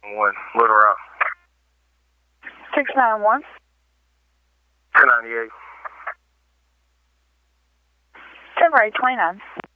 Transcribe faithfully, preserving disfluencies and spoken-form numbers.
one, Little Rock. six nine one. ten ninety-eight. February twenty-ninth.